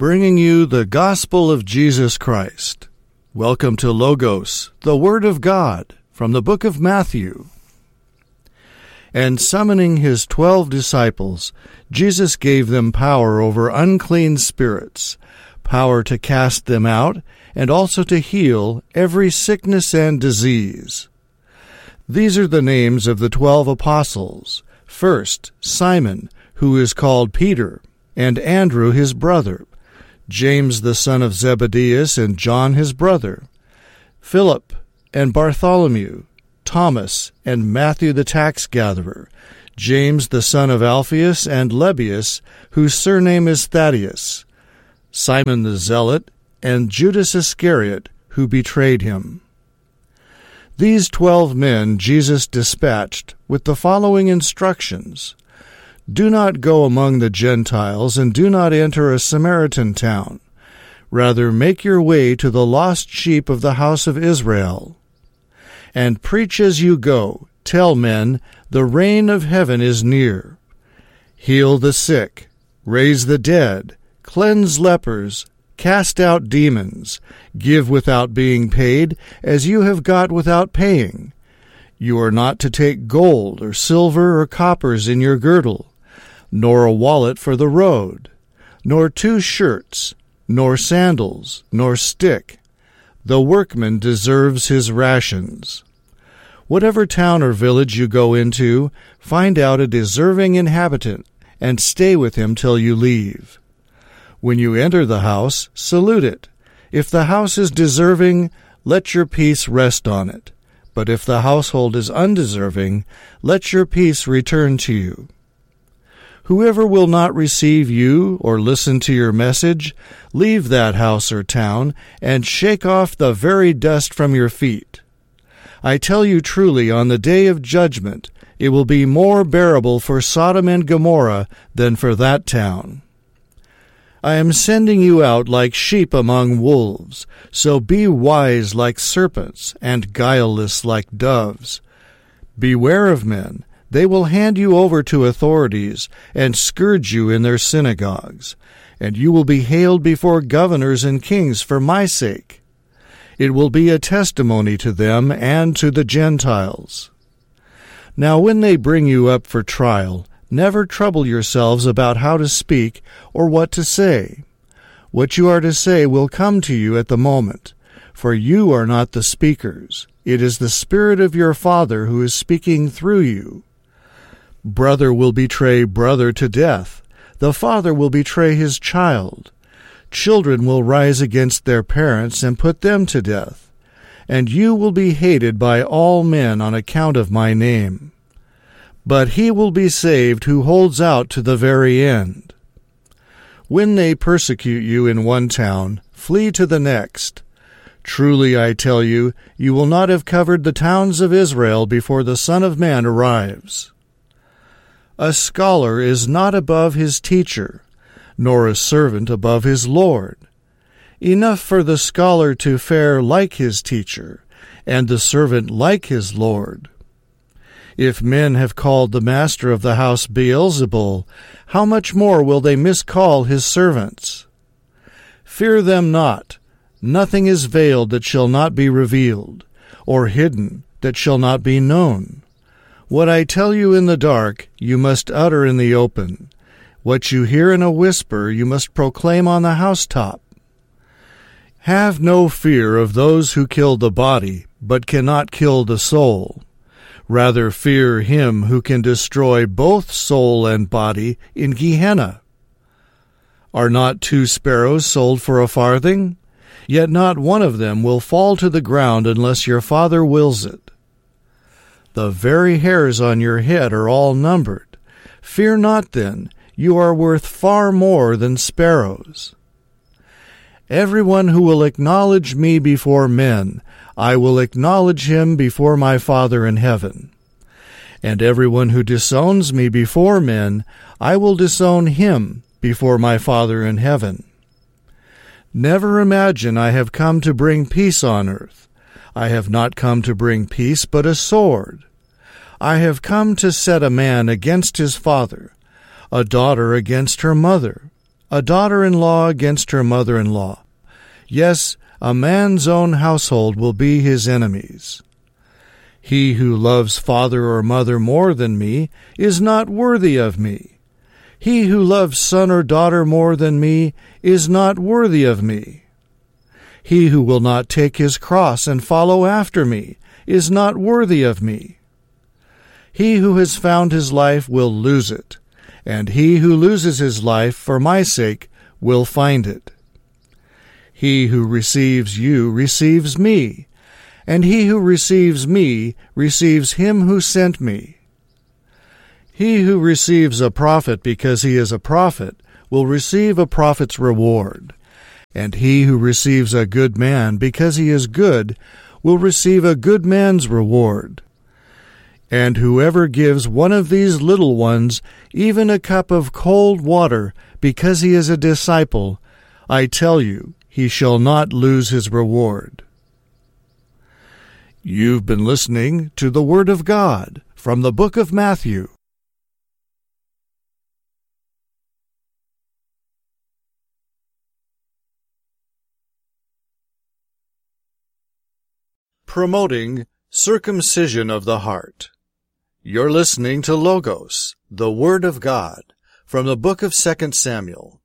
bringing you the gospel of Jesus Christ. Welcome to Logos, the Word of God, from the book of Matthew. And summoning his 12 disciples, Jesus gave them power over unclean spirits, power to cast them out, and also to heal every sickness and disease. These are the names of the 12 apostles. First, Simon, who is called Peter, and Andrew his brother, James the son of Zebedee and John his brother, Philip and Bartholomew, Thomas and Matthew the tax gatherer, James the son of Alphaeus and Lebbaeus, whose surname is Thaddeus, Simon the zealot, and Judas Iscariot, who betrayed him. These 12 men Jesus dispatched with the following instructions: Do not go among the Gentiles, and do not enter a Samaritan town. Rather, make your way to the lost sheep of the house of Israel. And preach as you go. Tell men, the reign of heaven is near. Heal the sick, raise the dead, cleanse lepers, cast out demons, give without being paid, as you have got without paying. You are not to take gold or silver or coppers in your girdle, nor a wallet for the road, nor 2 shirts, nor sandals, nor stick. The workman deserves his rations. Whatever town or village you go into, find out a deserving inhabitant, and stay with him till you leave. When you enter the house, salute it. If the house is deserving, let your peace rest on it. But if the household is undeserving, let your peace return to you. Whoever will not receive you or listen to your message, leave that house or town, and shake off the very dust from your feet. I tell you truly, on the day of judgment, it will be more bearable for Sodom and Gomorrah than for that town. I am sending you out like sheep among wolves, so be wise like serpents and guileless like doves. Beware of men. They will hand you over to authorities and scourge you in their synagogues, and you will be haled before governors and kings for my sake. It will be a testimony to them and to the Gentiles. Now when they bring you up for trial, never trouble yourselves about how to speak or what to say. What you are to say will come to you at the moment, for you are not the speakers. It is the Spirit of your Father who is speaking through you. Brother will betray brother to death. The father will betray his child. Children will rise against their parents and put them to death. And you will be hated by all men on account of my name. But he will be saved who holds out to the very end. When they persecute you in one town, flee to the next. Truly I tell you, you will not have covered the towns of Israel before the Son of Man arrives. A scholar is not above his teacher, nor a servant above his Lord. Enough for the scholar to fare like his teacher, and the servant like his Lord. If men have called the master of the house Beelzebul, how much more will they miscall his servants? Fear them not. Nothing is veiled that shall not be revealed, or hidden that shall not be known. What I tell you in the dark, you must utter in the open. What you hear in a whisper, you must proclaim on the housetop. Have no fear of those who kill the body, but cannot kill the soul. Rather fear him who can destroy both soul and body in Gehenna. Are not 2 sparrows sold for a farthing? Yet not one of them will fall to the ground unless your Father wills it. The very hairs on your head are all numbered. Fear not then, you are worth far more than sparrows. Everyone who will acknowledge me before men, I will acknowledge him before my Father in heaven. And everyone who disowns me before men, I will disown him before my Father in heaven. Never imagine I have come to bring peace on earth. I have not come to bring peace, but a sword. I have come to set a man against his father, a daughter against her mother, a daughter-in-law against her mother-in-law. Yes, a man's own household will be his enemies. He who loves father or mother more than me is not worthy of me. He who loves son or daughter more than me is not worthy of me. He who will not take his cross and follow after me is not worthy of me. He who has found his life will lose it, and he who loses his life for my sake will find it. He who receives you receives me, and he who receives me receives him who sent me. He who receives a prophet because he is a prophet will receive a prophet's reward, and he who receives a good man because he is good will receive a good man's reward. And whoever gives one of these little ones even a cup of cold water because he is a disciple, I tell you, he shall not lose his reward. You've been listening to the Word of God from the book of Matthew. Promoting circumcision of the heart. You're listening to Logos, the Word of God, from the book of 2 Samuel.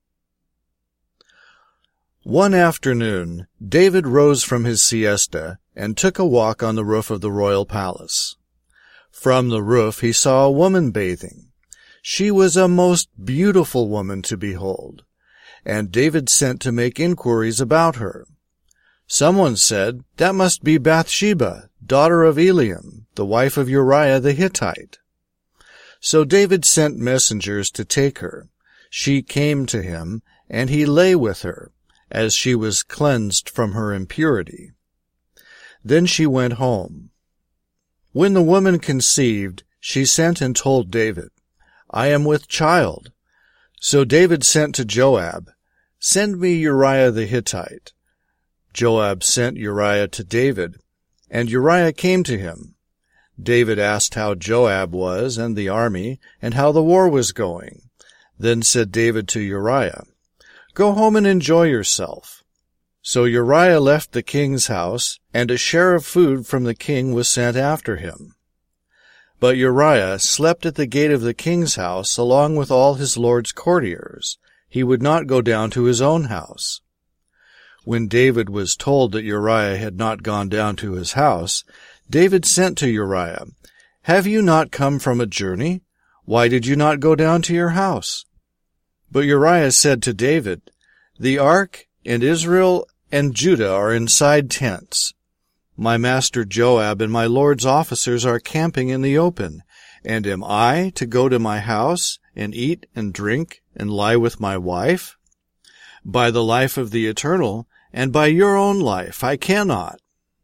One afternoon, David rose from his siesta and took a walk on the roof of the royal palace. From the roof he saw a woman bathing. She was a most beautiful woman to behold, and David sent to make inquiries about her. Someone said, "That must be Bathsheba, daughter of Eliam, the wife of Uriah the Hittite." So David sent messengers to take her. She came to him, and he lay with her, as she was cleansed from her impurity. Then she went home. When the woman conceived, she sent and told David, "I am with child." So David sent to Joab, "Send me Uriah the Hittite." Joab sent Uriah to David, and Uriah came to him. David asked how Joab was and the army, and how the war was going. Then said David to Uriah, "Go home and enjoy yourself." So Uriah left the king's house, and a share of food from the king was sent after him. But Uriah slept at the gate of the king's house along with all his lord's courtiers. He would not go down to his own house. When David was told that Uriah had not gone down to his house, David sent to Uriah, "Have you not come from a journey? Why did you not go down to your house?" But Uriah said to David, "The ark and Israel and Judah are inside tents. My master Joab and my lord's officers are camping in the open, and am I to go to my house and eat and drink and lie with my wife? By the life of the Eternal, and by your own life, I cannot."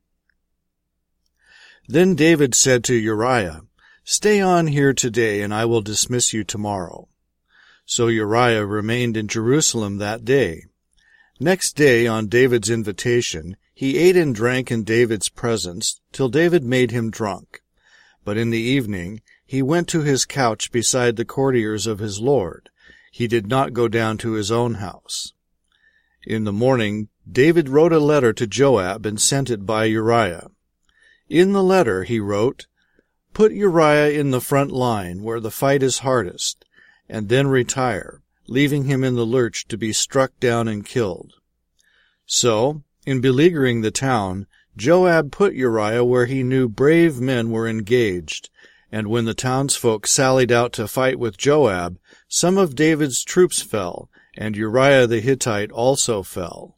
Then David said to Uriah, "Stay on here today, and I will dismiss you tomorrow." So Uriah remained in Jerusalem that day. Next day, on David's invitation, he ate and drank in David's presence till David made him drunk. But in the evening he went to his couch beside the courtiers of his lord. He did not go down to his own house. In the morning David wrote a letter to Joab and sent it by Uriah. In the letter he wrote, "Put Uriah in the front line where the fight is hardest, and then retire, leaving him in the lurch to be struck down and killed." So, in beleaguering the town, Joab put Uriah where he knew brave men were engaged, and when the townsfolk sallied out to fight with Joab, some of David's troops fell, and Uriah the Hittite also fell.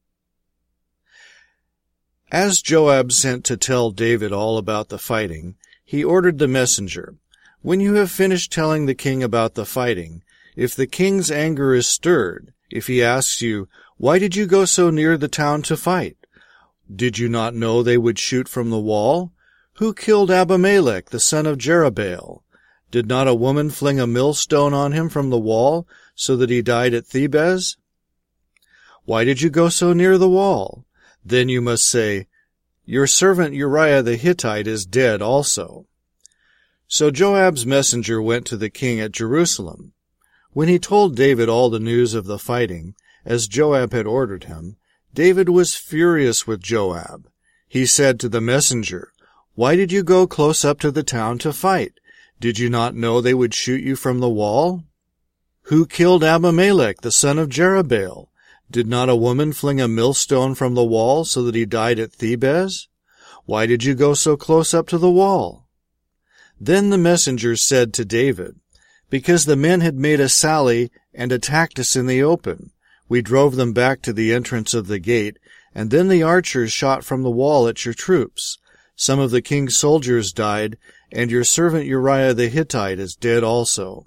As Joab sent to tell David all about the fighting, he ordered the messenger, "When you have finished telling the king about the fighting, if the king's anger is stirred, if he asks you, 'Why did you go so near the town to fight? Did you not know they would shoot from the wall? Who killed Abimelech, the son of Jerubbaal? Did not a woman fling a millstone on him from the wall, so that he died at Thebez? Why did you go so near the wall?' Then you must say, 'Your servant Uriah the Hittite is dead also.'" So Joab's messenger went to the king at Jerusalem. When he told David all the news of the fighting, as Joab had ordered him, David was furious with Joab. He said to the messenger, "Why did you go close up to the town to fight? Did you not know they would shoot you from the wall? Who killed Abimelech, the son of Jerubbaal? Did not a woman fling a millstone from the wall so that he died at Thebez? Why did you go so close up to the wall?" Then the messenger said to David, "Because the men had made a sally and attacked us in the open. We drove them back to the entrance of the gate, and then the archers shot from the wall at your troops. Some of the king's soldiers died, and your servant Uriah the Hittite is dead also."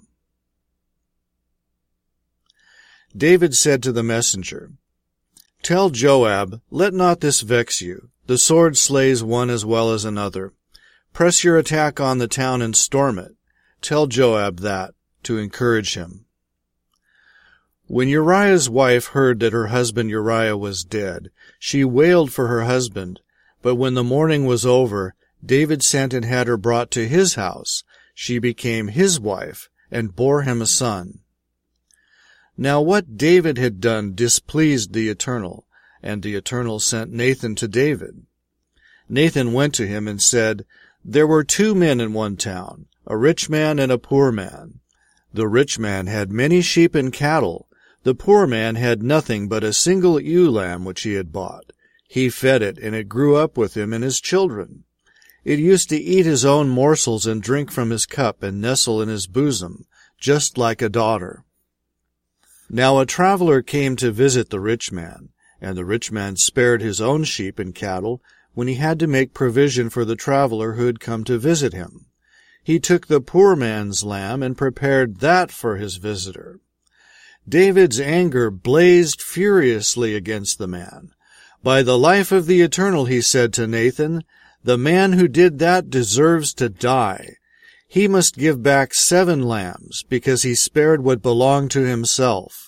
David said to the messenger, "Tell Joab, let not this vex you. The sword slays one as well as another. Press your attack on the town and storm it. Tell Joab that, to encourage him." When Uriah's wife heard that her husband Uriah was dead, she wailed for her husband. But when the mourning was over, David sent and had her brought to his house. She became his wife, and bore him a son. Now what David had done displeased the Eternal, and the Eternal sent Nathan to David. Nathan went to him and said, "There were 2 men in one town, a rich man and a poor man. The rich man had many sheep and cattle. The poor man had nothing but a single ewe lamb which he had bought. He fed it, and it grew up with him and his children. It used to eat his own morsels and drink from his cup and nestle in his bosom, just like a daughter." Now a traveler came to visit the rich man, and the rich man spared his own sheep and cattle when he had to make provision for the traveler who had come to visit him. He took the poor man's lamb and prepared that for his visitor. David's anger blazed furiously against the man. "By the life of the Eternal," he said to Nathan, "the man who did that deserves to die. He must give back 7 lambs, because he spared what belonged to himself."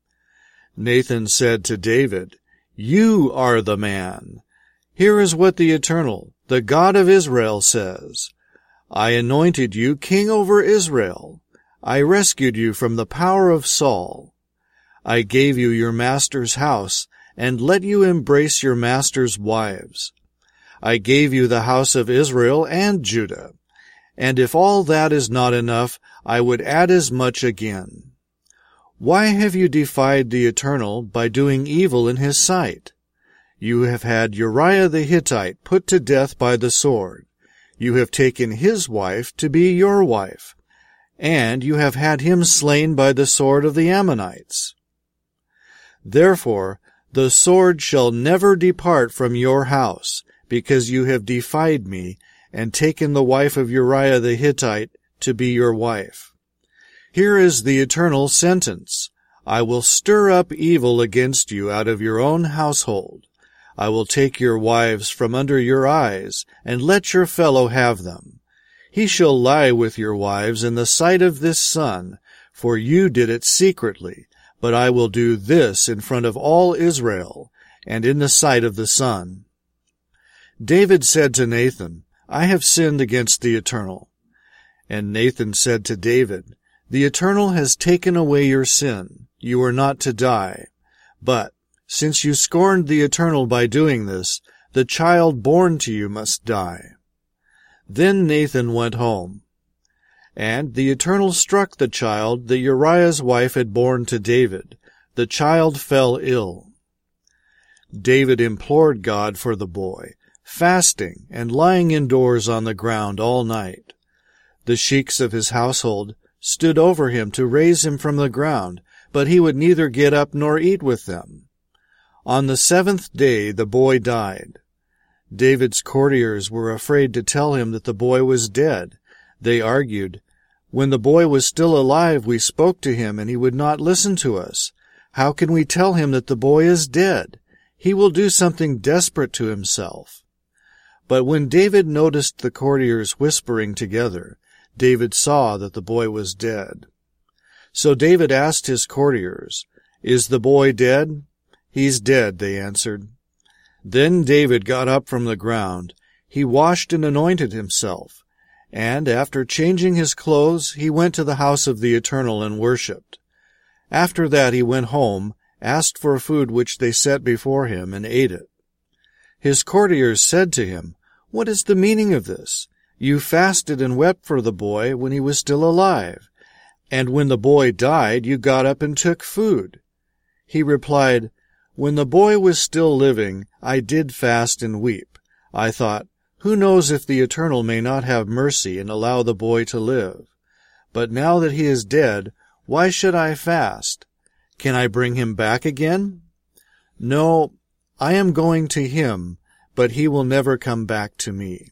Nathan said to David, "You are the man. Here is what the Eternal, the God of Israel, says. I anointed you king over Israel. I rescued you from the power of Saul. I gave you your master's house, and let you embrace your master's wives. I gave you the house of Israel and Judah. And if all that is not enough, I would add as much again. Why have you defied the Eternal by doing evil in his sight? You have had Uriah the Hittite put to death by the sword. You have taken his wife to be your wife, and you have had him slain by the sword of the Ammonites. Therefore, the sword shall never depart from your house, because you have defied me, and taken the wife of Uriah the Hittite to be your wife. Here is the eternal sentence. I will stir up evil against you out of your own household. I will take your wives from under your eyes, and let your fellow have them. He shall lie with your wives in the sight of this sun, for you did it secretly, but I will do this in front of all Israel, and in the sight of the sun. David said to Nathan, I have sinned against the Eternal. And Nathan said to David, The Eternal has taken away your sin. You are not to die. But, since you scorned the Eternal by doing this, the child born to you must die. Then Nathan went home. And the Eternal struck the child that Uriah's wife had borne to David. The child fell ill. David implored God for the boy, fasting and lying indoors on the ground all night. The sheiks of his household stood over him to raise him from the ground, but he would neither get up nor eat with them. On the 7th day the boy died. David's courtiers were afraid to tell him that the boy was dead. They argued, When the boy was still alive, we spoke to him, and he would not listen to us. How can we tell him that the boy is dead? He will do something desperate to himself. But when David noticed the courtiers whispering together, David saw that the boy was dead. So David asked his courtiers, Is the boy dead? He's dead, they answered. Then David got up from the ground. He washed and anointed himself, And after changing his clothes, he went to the house of the Eternal and worshipped. After that he went home, asked for food which they set before him, and ate it. His courtiers said to him, "What is the meaning of this? You fasted and wept for the boy when he was still alive, and when the boy died you got up and took food." He replied, "When the boy was still living, I did fast and weep. I thought, who knows if the Eternal may not have mercy and allow the boy to live? But now that he is dead, why should I fast? Can I bring him back again? No, I am going to him, but he will never come back to me."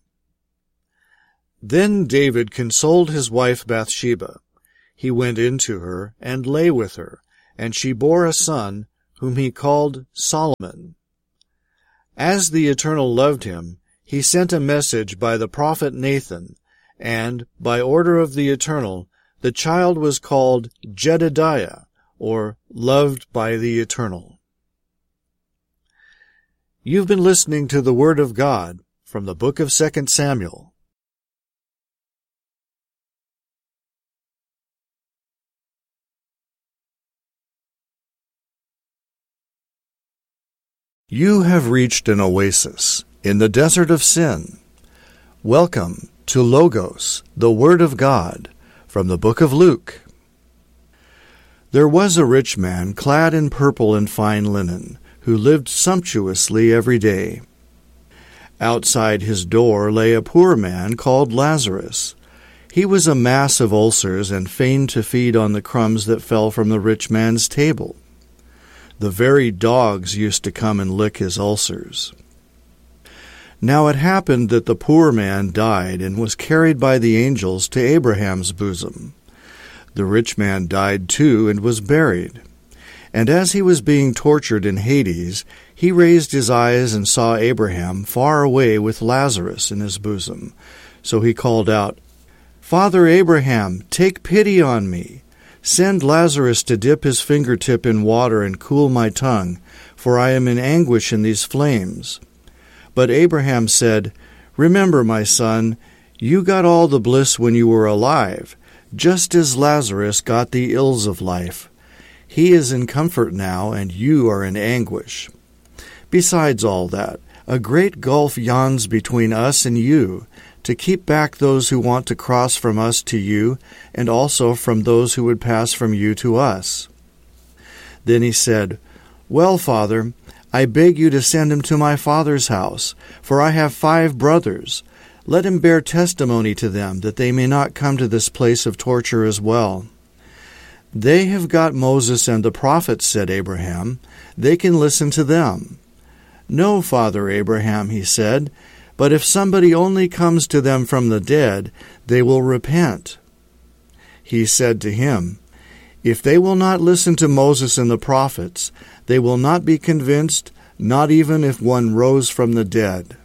Then David consoled his wife Bathsheba. He went in to her and lay with her, and she bore a son, whom he called Solomon. As the Eternal loved him, he sent a message by the prophet Nathan, and, by order of the Eternal, the child was called Jedediah, or loved by the Eternal. You've been listening to the Word of God from the book of 2 Samuel. You have reached an oasis in the desert of sin. Welcome to Logos, the Word of God, from the book of Luke. There was a rich man clad in purple and fine linen, who lived sumptuously every day. Outside his door lay a poor man called Lazarus. He was a mass of ulcers and feigned to feed on the crumbs that fell from the rich man's table. The very dogs used to come and lick his ulcers. Now it happened that the poor man died and was carried by the angels to Abraham's bosom. The rich man died too and was buried. And as he was being tortured in Hades, he raised his eyes and saw Abraham far away with Lazarus in his bosom. So he called out, "Father Abraham, take pity on me. Send Lazarus to dip his fingertip in water and cool my tongue, for I am in anguish in these flames." But Abraham said, "Remember, my son, you got all the bliss when you were alive, just as Lazarus got the ills of life. He is in comfort now, and you are in anguish. Besides all that, a great gulf yawns between us and you, to keep back those who want to cross from us to you, and also from those who would pass from you to us." Then he said, "Well, Father, I beg you to send him to my father's house, for I have 5 brothers. Let him bear testimony to them, that they may not come to this place of torture as well." "They have got Moses and the prophets," said Abraham. "They can listen to them." "No, Father Abraham," he said, "but if somebody only comes to them from the dead, they will repent." He said to him, "If they will not listen to Moses and the prophets, they will not be convinced, not even if one rose from the dead."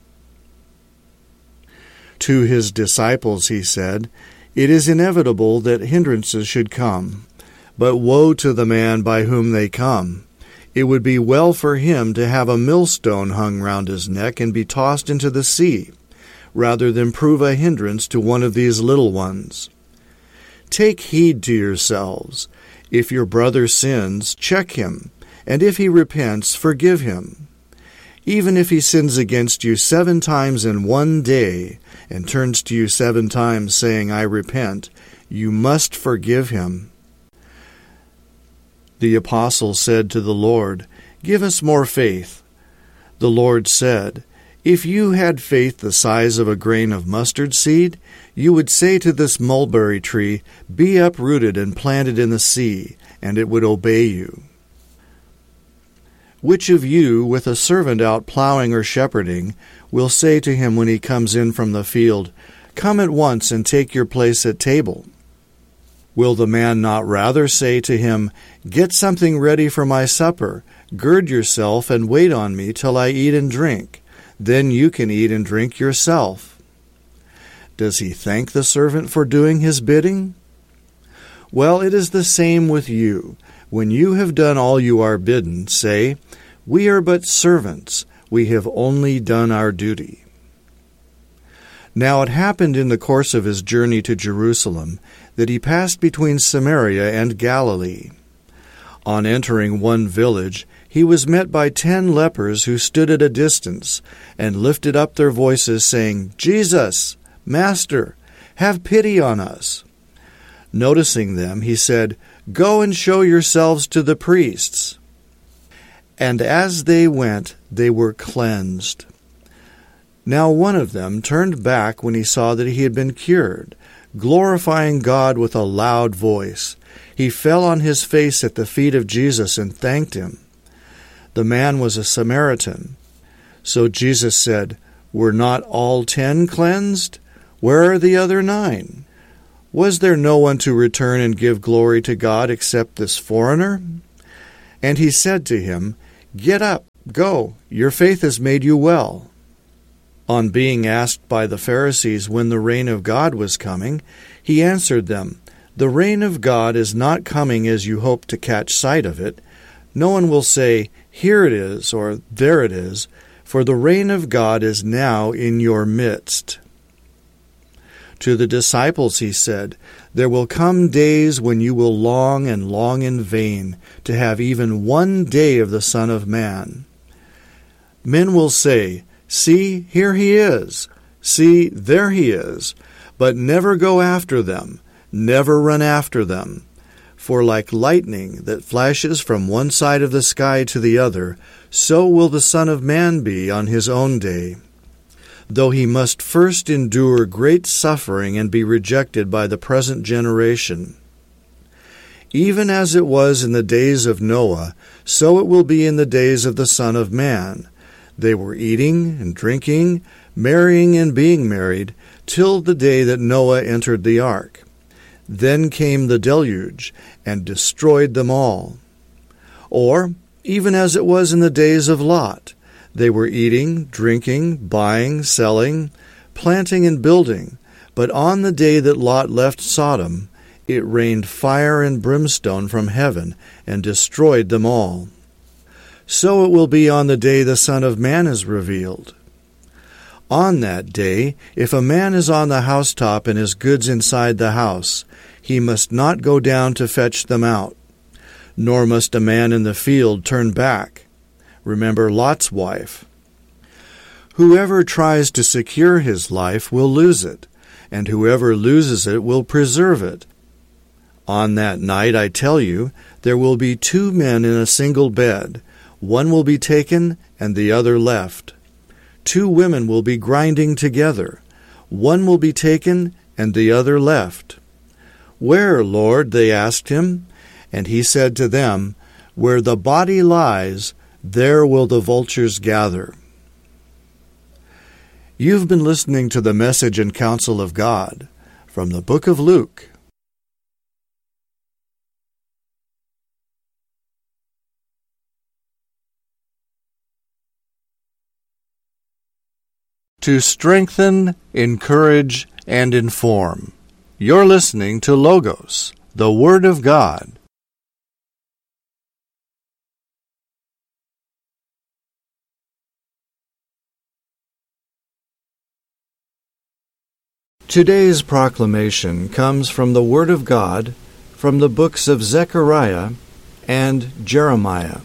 To his disciples he said, "It is inevitable that hindrances should come, but woe to the man by whom they come. It would be well for him to have a millstone hung round his neck and be tossed into the sea, rather than prove a hindrance to one of these little ones. Take heed to yourselves. If your brother sins, check him, and if he repents, forgive him. Even if he sins against you 7 times in one day, and turns to you 7 times saying, 'I repent,' you must forgive him." The apostle said to the Lord, "Give us more faith." The Lord said, "If you had faith the size of a grain of mustard seed, you would say to this mulberry tree, 'Be uprooted and planted in the sea,' and it would obey you. Which of you, with a servant out plowing or shepherding, will say to him when he comes in from the field, 'Come at once and take your place at table'? Will the man not rather say to him, 'Get something ready for my supper, gird yourself and wait on me till I eat and drink, then you can eat and drink yourself'? Does he thank the servant for doing his bidding? Well, it is the same with you. When you have done all you are bidden, say, 'We are but servants, we have only done our duty.' Now it happened in the course of his journey to Jerusalem that he passed between Samaria and Galilee. On entering one village, he was met by 10 lepers who stood at a distance and lifted up their voices, saying, "Jesus, Master, have pity on us." Noticing them, he said, "Go and show yourselves to the priests." And as they went, they were cleansed. Now one of them turned back when he saw that he had been cured, glorifying God with a loud voice. He fell on his face at the feet of Jesus and thanked him. The man was a Samaritan. So Jesus said, "Were not all 10 cleansed? Where are the other 9? Was there no one to return and give glory to God except this foreigner?" And he said to him, "Get up, go, your faith has made you well." On being asked by the Pharisees when the reign of God was coming, he answered them, "The reign of God is not coming as you hope to catch sight of it. No one will say, 'Here it is,' or 'There it is,' for the reign of God is now in your midst." To the disciples he said, "There will come days when you will long and long in vain to have even one day of the Son of Man. Men will say, 'See, here he is. See, there he is,' but never go after them, never run after them. For like lightning that flashes from one side of the sky to the other, so will the Son of Man be on his own day. Though he must first endure great suffering and be rejected by the present generation. Even as it was in the days of Noah, so it will be in the days of the Son of Man. They were eating and drinking, marrying and being married, till the day that Noah entered the ark. Then came the deluge, and destroyed them all. Or, even as it was in the days of Lot, they were eating, drinking, buying, selling, planting and building. But on the day that Lot left Sodom, it rained fire and brimstone from heaven, and destroyed them all. So it will be on the day the Son of Man is revealed. On that day, if a man is on the housetop and his goods inside the house, he must not go down to fetch them out, nor must a man in the field turn back. Remember Lot's wife. Whoever tries to secure his life will lose it, and whoever loses it will preserve it. On that night, I tell you, there will be 2 men in a single bed. One will be taken, and the other left. 2 women will be grinding together. One will be taken, and the other left. "Where, Lord?" they asked him. And he said to them, "Where the body lies, there will the vultures gather." You've been listening to the Message and Counsel of God from the book of Luke. To strengthen, encourage, and inform. You're listening to Logos, the Word of God. Today's proclamation comes from the Word of God from the books of Zechariah and Jeremiah.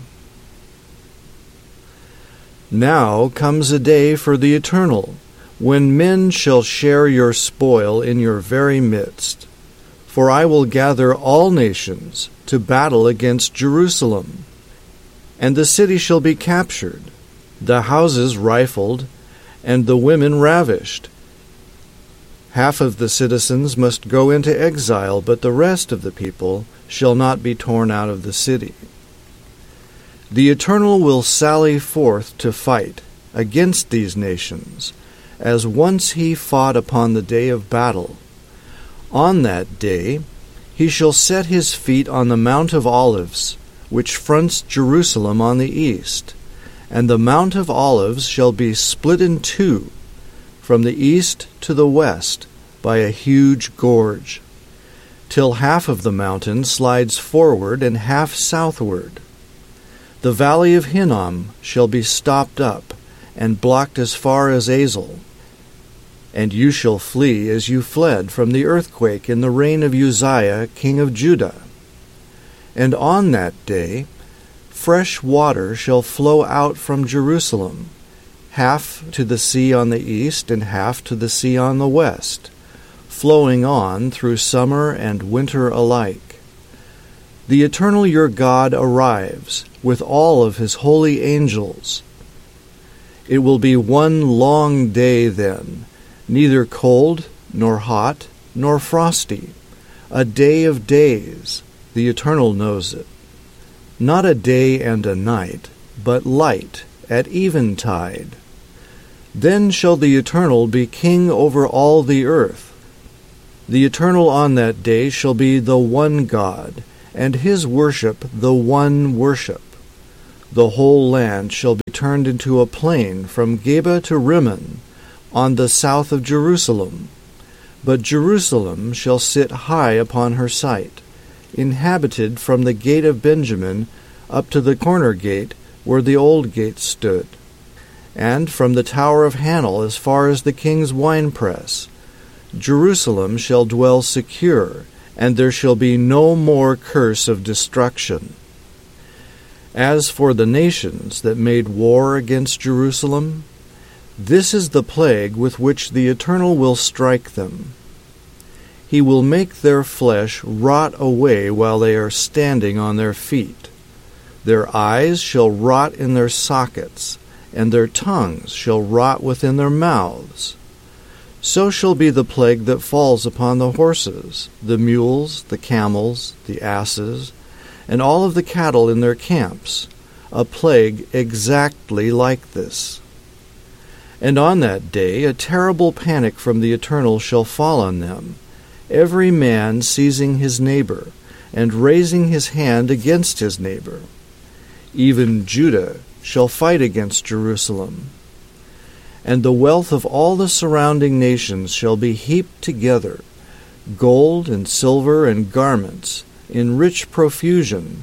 Now comes a day for the eternal, when men shall share your spoil in your very midst. For I will gather all nations to battle against Jerusalem. And the city shall be captured, the houses rifled, and the women ravished. Half of the citizens must go into exile, but the rest of the people shall not be torn out of the city. The Eternal will sally forth to fight against these nations, as once he fought upon the day of battle. On that day he shall set his feet on the Mount of Olives, which fronts Jerusalem on the east, and the Mount of Olives shall be split in 2, from the east to the west, by a huge gorge, till half of the mountain slides forward and half southward. The valley of Hinnom shall be stopped up, and blocked as far as Azel. And you shall flee as you fled from the earthquake in the reign of Uzziah, king of Judah. And on that day fresh water shall flow out from Jerusalem, half to the sea on the east and half to the sea on the west, flowing on through summer and winter alike. The Eternal your God arrives with all of his holy angels. It will be one long day then, neither cold nor hot nor frosty, a day of days, the Eternal knows it. Not a day and a night, but light at eventide. Then shall the Eternal be king over all the earth. The Eternal on that day shall be the one God, and his worship the one worship. The whole land shall be turned into a plain from Geba to Rimmon, on the south of Jerusalem. But Jerusalem shall sit high upon her site, inhabited from the gate of Benjamin up to the corner gate where the old gate stood, and from the tower of Hanel as far as the king's winepress. Jerusalem shall dwell secure, and there shall be no more curse of destruction. As for the nations that made war against Jerusalem, this is the plague with which the Eternal will strike them. He will make their flesh rot away while they are standing on their feet. Their eyes shall rot in their sockets, and their tongues shall rot within their mouths. So shall be the plague that falls upon the horses, the mules, the camels, the asses, and all of the cattle in their camps, a plague exactly like this. And on that day a terrible panic from the Eternal shall fall on them, every man seizing his neighbor, and raising his hand against his neighbor. Even Judah shall fight against Jerusalem. And the wealth of all the surrounding nations shall be heaped together, gold and silver and garments, in rich profusion.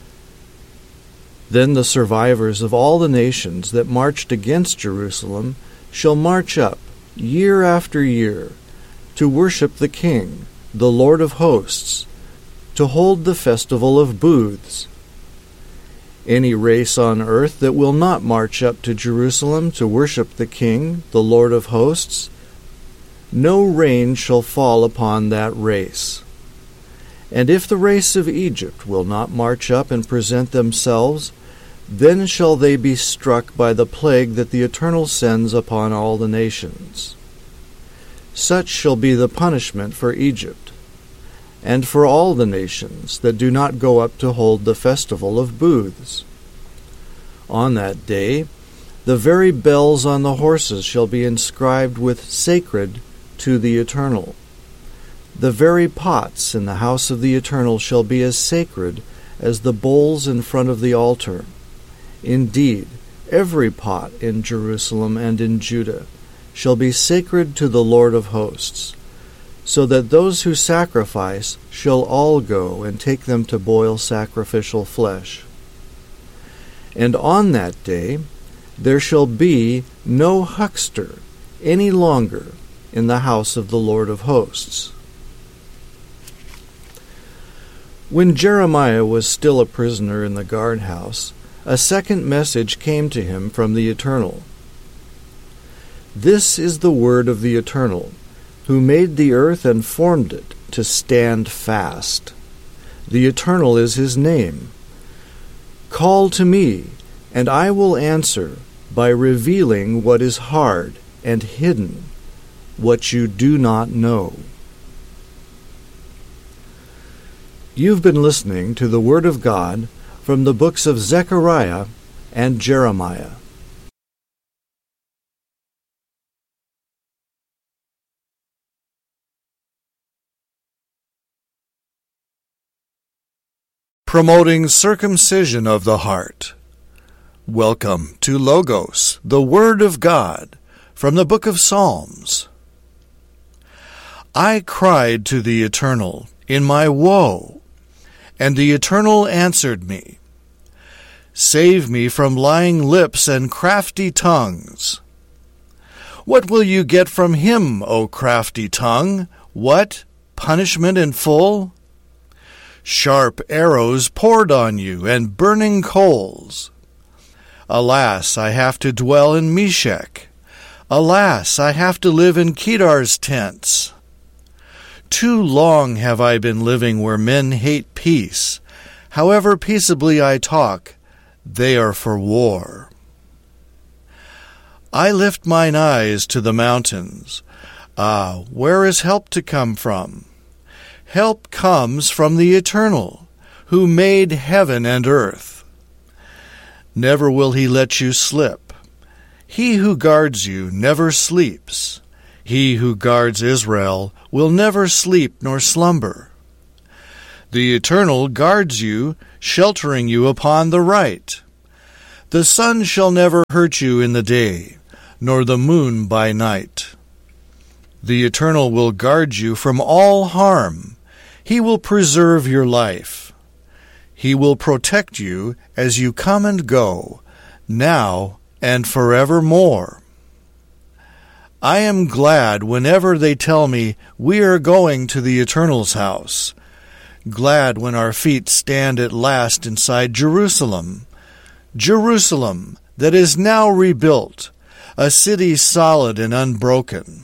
Then the survivors of all the nations that marched against Jerusalem shall march up, year after year, to worship the King, the Lord of hosts, to hold the festival of booths. Any race on earth that will not march up to Jerusalem to worship the King, the Lord of hosts, no rain shall fall upon that race. And if the race of Egypt will not march up and present themselves, then shall they be struck by the plague that the Eternal sends upon all the nations. Such shall be the punishment for Egypt, and for all the nations that do not go up to hold the festival of booths. On that day the very bells on the horses shall be inscribed with "Sacred to the Eternal." The very pots in the house of the Eternal shall be as sacred as the bowls in front of the altar. Indeed, every pot in Jerusalem and in Judah shall be sacred to the Lord of hosts, so that those who sacrifice shall all go and take them to boil sacrificial flesh. And on that day there shall be no huckster any longer in the house of the Lord of hosts. When Jeremiah was still a prisoner in the guardhouse, a second message came to him from the Eternal. This is the word of the Eternal, who made the earth and formed it to stand fast. The Eternal is his name. Call to me, and I will answer by revealing what is hard and hidden, what you do not know. You've been listening to the Word of God from the books of Zechariah and Jeremiah. Promoting circumcision of the heart. Welcome to Logos, the Word of God, from the book of Psalms. I cried to the Eternal in my woe, and the Eternal answered me. Save me from lying lips and crafty tongues. What will you get from him, O crafty tongue? What? Punishment in full? Sharp arrows poured on you, and burning coals. Alas, I have to dwell in Meshech. Alas, I have to live in Kedar's tents. Too long have I been living where men hate peace. However peaceably I talk, they are for war. I lift mine eyes to the mountains. Ah, where is help to come from? Help comes from the Eternal, who made heaven and earth. Never will he let you slip. He who guards you never sleeps. He who guards Israel will never sleep nor slumber. The Eternal guards you, sheltering you upon the right. The sun shall never hurt you in the day, nor the moon by night. The Eternal will guard you from all harm. He will preserve your life. He will protect you as you come and go, now and forevermore. I am glad whenever they tell me we are going to the Eternal's house. Glad when our feet stand at last inside Jerusalem. Jerusalem that is now rebuilt, a city solid and unbroken.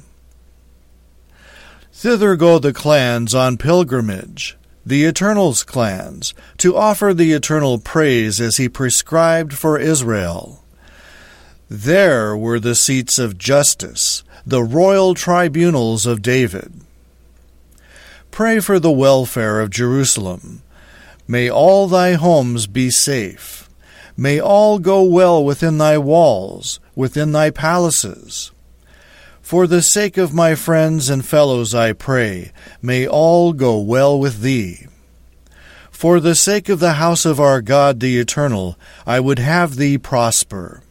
Thither go the clans on pilgrimage, the Eternal's clans, to offer the Eternal praise as he prescribed for Israel. There were the seats of justice, the royal tribunals of David. Pray for the welfare of Jerusalem. May all thy homes be safe. May all go well within thy walls, within thy palaces. For the sake of my friends and fellows I pray, may all go well with thee. For the sake of the house of our God the Eternal, I would have thee prosper.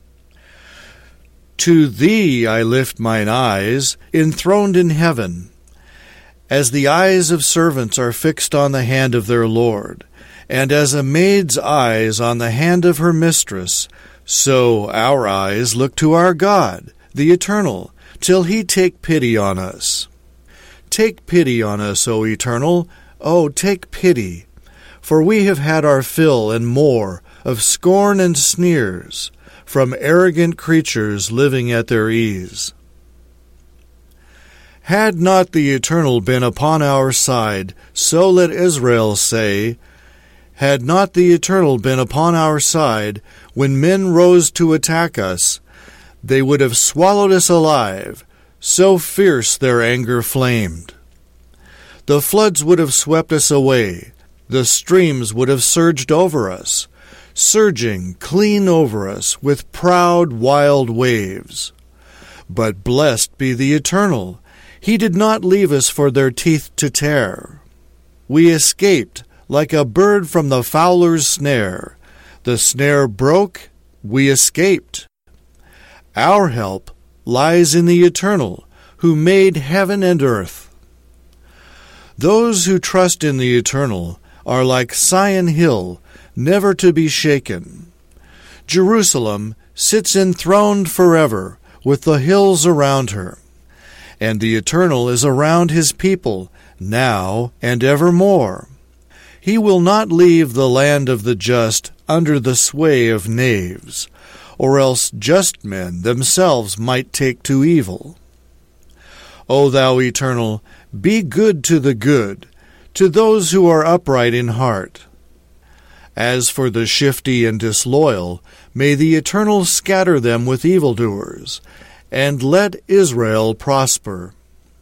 To thee I lift mine eyes, enthroned in heaven. As the eyes of servants are fixed on the hand of their Lord, and as a maid's eyes on the hand of her mistress, so our eyes look to our God, the Eternal, till he take pity on us. Take pity on us, O Eternal, O take pity, for we have had our fill and more of scorn and sneers from arrogant creatures living at their ease. Had not the Eternal been upon our side, so let Israel say, had not the Eternal been upon our side, when men rose to attack us, they would have swallowed us alive, so fierce their anger flamed. The floods would have swept us away, the streams would have surged over us, surging clean over us with proud, wild waves. But blessed be the Eternal, he did not leave us for their teeth to tear. We escaped like a bird from the fowler's snare. The snare broke, we escaped. Our help lies in the Eternal, who made heaven and earth. Those who trust in the Eternal are like Sion Hill, never to be shaken. Jerusalem sits enthroned forever, with the hills around her. And the Eternal is around his people, now and evermore. He will not leave the land of the just under the sway of knaves, or else just men themselves might take to evil. O thou Eternal, be good to the good, to those who are upright in heart. As for the shifty and disloyal, may the Eternal scatter them with evildoers, and let Israel prosper.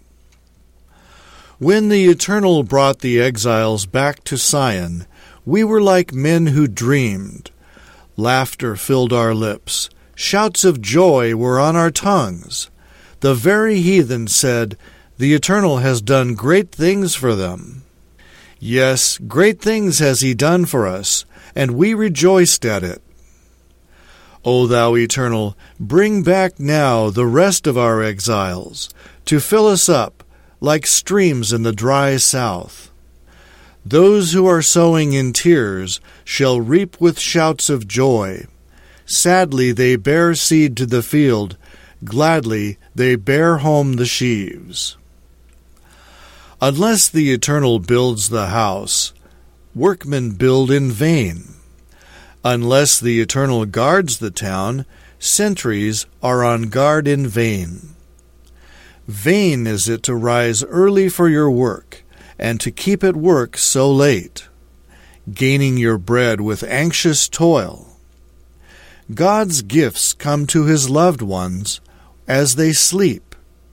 When the Eternal brought the exiles back to Sion, we were like men who dreamed. Laughter filled our lips. Shouts of joy were on our tongues. The very heathen said, "The Eternal has done great things for them." Yes, great things has he done for us, and we rejoiced at it. O thou Eternal, bring back now the rest of our exiles, to fill us up like streams in the dry south. Those who are sowing in tears shall reap with shouts of joy. Sadly they bear seed to the field, Gladly they bear home the sheaves. Unless the Eternal builds the house, workmen build in vain. Unless the Eternal guards the town, sentries are on guard in vain. Vain is it to rise early for your work, and to keep at work so late, gaining your bread with anxious toil. God's gifts come to his loved ones as they sleep.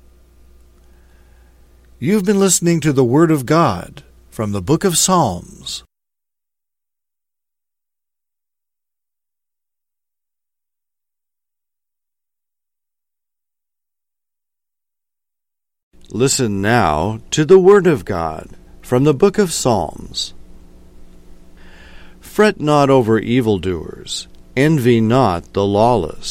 You've been listening to the Word of God from the Book of Psalms. Listen now to the Word of God from the Book of Psalms. Fret not over evildoers, envy not the lawless,